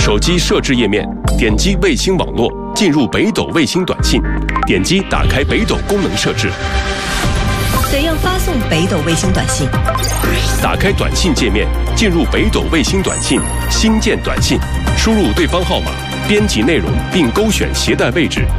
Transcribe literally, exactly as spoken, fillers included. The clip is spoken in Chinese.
手机设置页面，点击卫星网络，进入北斗卫星短信，点击打开北斗功能设置。 怎样发送北斗卫星短信？ 打开短信界面，进入北斗卫星短信，新建短信，输入对方号码，编辑内容并勾选携带位置。